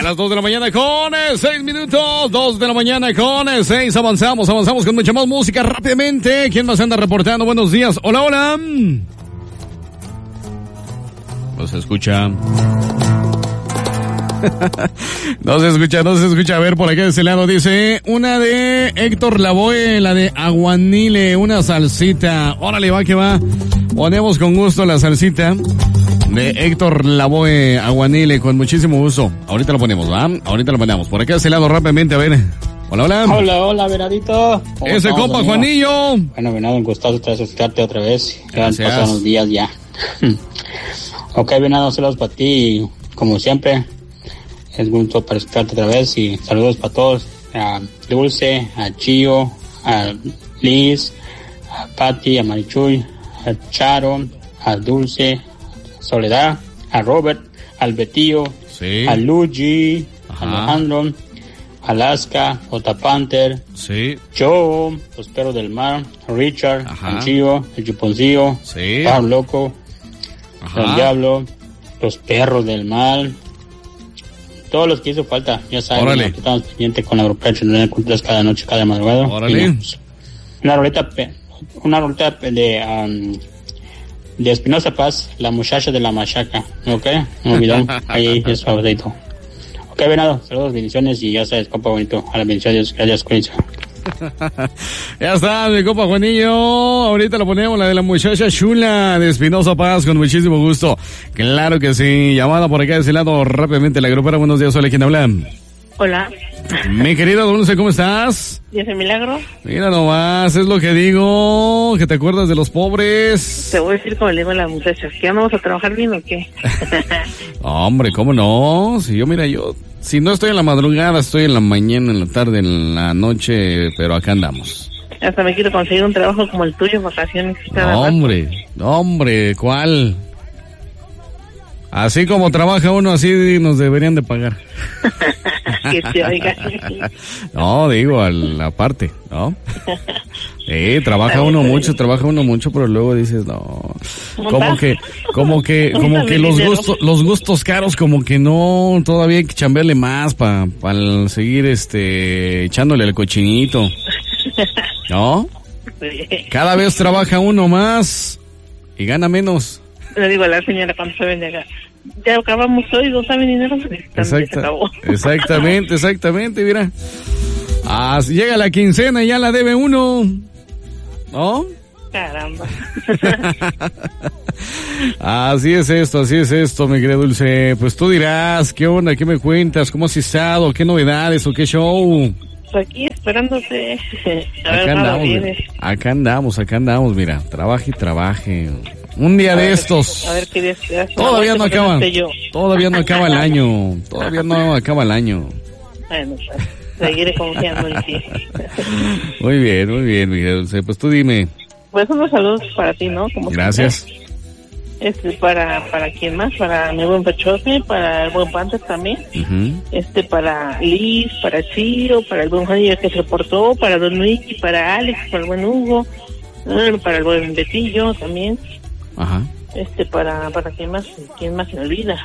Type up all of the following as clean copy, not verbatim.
las 2 de la mañana con 6 minutos. 2 de la mañana con 6. Avanzamos con mucha más música rápidamente. ¿Quién más anda reportando? Buenos días. Hola, hola. No se escucha. No se escucha. A ver, por acá de ese lado dice, una de Héctor Lavoe, la de aguanile, una salsita. Órale, va que va. Ponemos con gusto la salsita de Héctor Lavoe, aguanile, con muchísimo gusto. Ahorita lo ponemos, ¿va? Ahorita lo ponemos. Por acá de ese lado rápidamente, a ver. Hola. Hola, Venadito. Ese compa, amigo? Juanillo. Bueno, Venado, un gustazo escucharte otra vez. Gracias. Ya han pasado unos días ya. Ok, Venado, saludos para ti, como siempre. Es gusto para escucharte otra vez y saludos para todos. A Dulce, a Chío, a Liz, a Patti, a Marichuy, a Charo, a Dulce, a Soledad, a Robert, al Betillo, sí, a Luigi, a Alejandro, Alaska, J. Panther, sí, Joe, Los Perros del Mar, Richard, ajá, el Chío, el Chuponcillo, sí, Pablo Loco, ajá, el Diablo, Los Perros del Mar, todos los que hizo falta, ya saben, órale, que estamos pendientes con la Agropecho, no cumples cada noche, cada madrugada. Órale. Una roleta de Espinosa Paz, la muchacha de la machaca, ¿ok? No olvidó, ahí es favorito. Ok, Venado, saludos, bendiciones y ya sabes, compa bonito, a la bendición de Dios, gracias, cuídense. Ya está, mi compa Juanillo. Ahorita lo ponemos, la de la muchacha chula de Espinosa Paz, con muchísimo gusto. Claro que sí. Llamada por acá de ese lado rápidamente. La grupera, buenos días. Hola, ¿quién habla? Hola. Mi querida Dulce, ¿cómo estás? ¿Y ese milagro? Mira nomás, es lo que digo, que te acuerdas de los pobres. Te voy a decir como le digo a las muchachas, ¿que vamos a trabajar bien o qué? Hombre, ¿cómo no? Si si no estoy en la madrugada, estoy en la mañana, en la tarde, en la noche, pero acá andamos. Hasta me quiero conseguir un trabajo como el tuyo, vacaciones. Hombre, ¿cuál? Así como trabaja uno, así nos deberían de pagar. Que se oiga. No, digo, aparte, ¿no? Trabaja uno mucho, pero luego dices, no, como que los gustos caros, como que no, todavía hay que chambearle más para seguir, echándole el cochinito, ¿no? Cada vez trabaja uno más y gana menos. Le digo a la señora cuando se vende acá, ya acabamos hoy, no saben dinero. Exactamente, mira. Llega la quincena y ya la debe uno, ¿no? Caramba. Así es esto, mi querida Dulce. Pues tú dirás, ¿qué onda? ¿Qué me cuentas? ¿Cómo has estado? ¿Qué novedades o qué show? Pues aquí esperándote. Acá andamos, mira. Trabaje. Un día de estos. A ver qué día. Todavía no acaba el año. Bueno, pues seguiré confiando en ti. Muy bien, Miguel Dulce. Pues tú dime. Pues unos saludos para ti, ¿no? Como gracias. Para quién más, para mi buen Pechote, para el buen Panther también. Uh-huh. Para Liz, para Ciro, para el buen Juanillo que se reportó, para Don Luis, para Alex, para el buen Hugo, para el buen Betillo también. Ajá. Para quién más se me olvida.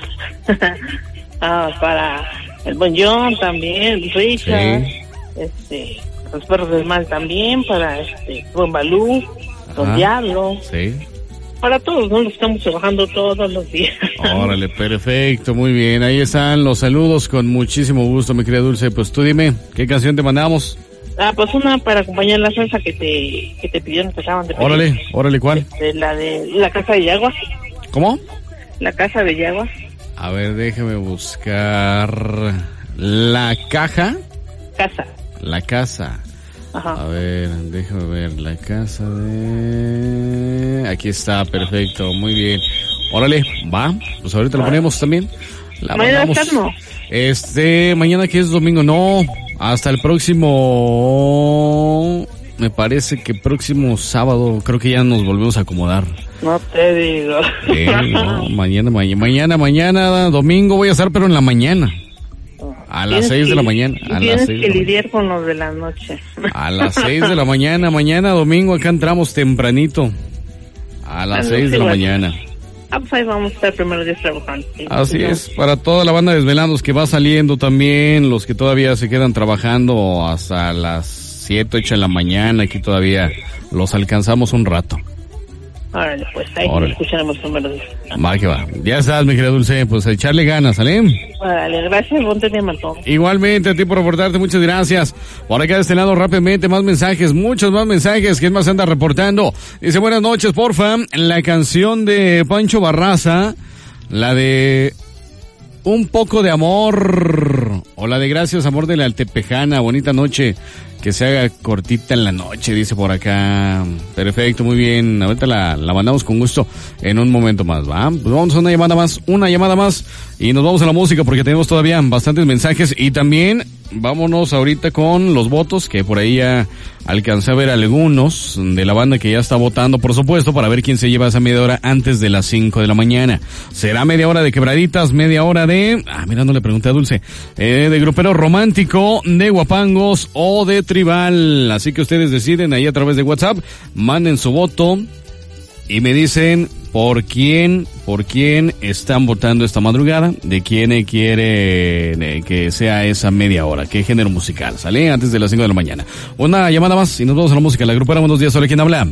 Para el buen John también, Richard, sí. Los Perros del Mal también, para buen Balú, Don Diablo. Sí. Para todos, ¿no? Los estamos trabajando todos los días. Órale, perfecto, muy bien. Ahí están los saludos con muchísimo gusto, mi querida Dulce. Pues tú dime, ¿qué canción te mandamos? Pues una para acompañar la salsa que te pidieron, te acaban de pedir. Órale, ¿cuál? La de la Casa de Yagua. ¿Cómo? La Casa de Yagua. A ver, déjame buscar la caja. La casa. Ajá. A ver, déjame ver, la casa de... Aquí está, perfecto, muy bien. Órale, va, pues ahorita lo ponemos también. Mañana no. Mañana que es domingo, no, hasta el próximo... Me parece que próximo sábado, creo que ya nos volvemos a acomodar. No te digo. No, mañana, domingo voy a estar, pero en la mañana. A las 6 de la mañana. Tienes que lidiar con los de la noche. A las 6 de la mañana, domingo, acá entramos tempranito. A las 6 de la mañana. Pues ahí vamos a estar primeros días trabajando. Sí. Así es, para toda la banda de desvelados que va saliendo también, los que todavía se quedan trabajando hasta las 7, 8 de la mañana, aquí todavía los alcanzamos un rato. Órale, pues ahí escucharemos primeros días. Va que va. Ya estás, mi querida Dulce, pues a echarle ganas, ¿sale? Órale, gracias, buen día, Matón. Igualmente, a ti por reportarte, muchas gracias. Por acá de este lado, rápidamente, más mensajes, muchos más mensajes. ¿Quién más anda reportando? Dice, buenas noches, porfa. La canción de Pancho Barraza, la de Un poco de amor, o la de Gracias, amor de la Altepejana, bonita noche. Que se haga cortita en la noche, dice por acá. Perfecto, muy bien. Ahorita la mandamos con gusto en un momento más, ¿va? Pues vamos a una llamada más y nos vamos a la música porque tenemos todavía bastantes mensajes y también vámonos ahorita con los votos, que por ahí ya alcancé a ver algunos de la banda que ya está votando, por supuesto, para ver quién se lleva esa media hora antes de las 5 de la mañana. ¿Será media hora de Quebraditas, media hora de... mira, no le pregunté a Dulce. De Grupero Romántico, de Guapangos o de Tribal? Así que ustedes deciden ahí a través de WhatsApp, manden su voto y me dicen por quién están votando esta madrugada, de quién quiere que sea esa media hora, qué género musical, ¿sale? Antes de las 5 de la mañana. Una llamada más y nos vamos a la música. La Grupera, buenos días, ¿hola? ¿Quién habla?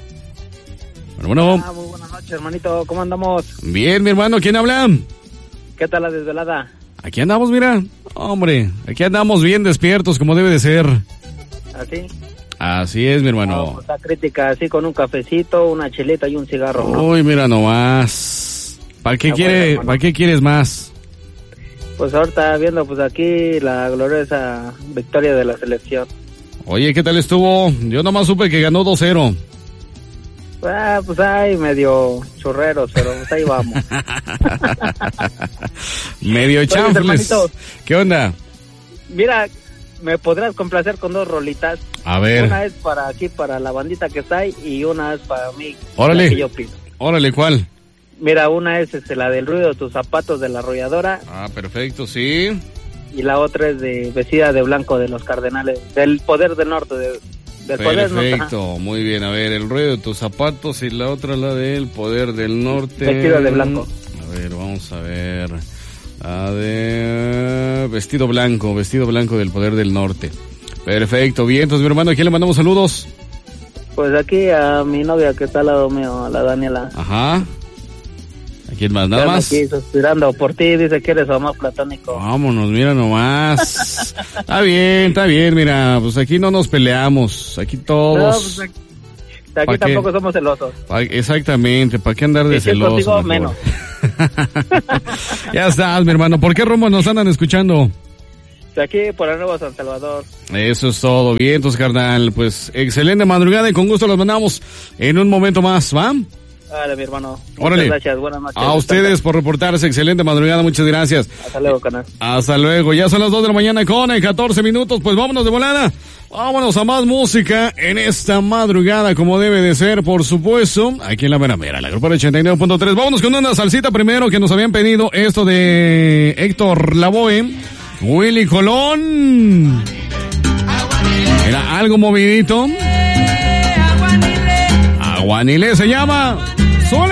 Bueno. Muy buenas noches, hermanito, ¿cómo andamos? Bien, mi hermano, ¿quién habla? ¿Qué tal la desvelada? Aquí andamos, mira, hombre, aquí andamos bien despiertos como debe de ser. ¿Así? Así es, mi hermano. La crítica, así con un cafecito, una chelita y un cigarro, ¿no? Uy, mira nomás. ¿Para qué quieres más? Pues ahorita viendo pues aquí la gloriosa victoria de la selección. Oye, ¿qué tal estuvo? Yo nomás supe que ganó 2-0. Pues ahí medio churreros, pero pues ahí vamos. Medio chanfles. ¿Qué onda? Mira, me podrás complacer con 2 rolitas. A ver. Una es para aquí, para la bandita que está ahí, y una es para mí. Órale. La que yo pido. Órale, ¿cuál? Mira, una es la del ruido de tus zapatos de La Arrolladora. Perfecto, sí. Y la otra es de Vestida de Blanco de los Cardenales, del Poder del Norte, del Poder Norte. Perfecto, muy bien. A ver, el ruido de tus zapatos y la otra la del Poder del Norte. Vestido de Blanco. A ver, vamos a ver. Vestido blanco del Poder del Norte. Perfecto, bien, entonces mi hermano, ¿a quién le mandamos saludos? Pues aquí a mi novia que está al lado mío, a la Daniela. Ajá. ¿A quién más? ¿Nada más? Aquí suspirando por ti, dice que eres su amor platónico. Vámonos, mira nomás. Está bien, mira, pues aquí no nos peleamos, aquí todos... No, pues aquí tampoco somos celosos. Exactamente, ¿para qué andar de celosos? Contigo menos. Ya estás, mi hermano. ¿Por qué rumbo nos andan escuchando? De aquí por el Nuevo San Salvador. Eso es todo. Bien, entonces, carnal, pues excelente madrugada y con gusto los mandamos en un momento más, ¿va? Órale, mi hermano. Órale. Muchas gracias, buenas noches. A ustedes por reportarse, excelente madrugada, muchas gracias. Hasta luego, canal. Hasta luego, ya son las 2 de la mañana con 14 minutos, pues vámonos de volada. Vámonos a más música en esta madrugada, como debe de ser, por supuesto, aquí en la Mera, la Grupera 89.3. Vámonos con una salsita primero que nos habían pedido, esto de Héctor Lavoe, Willy Colón. Era algo movidito. Aguanile se llama.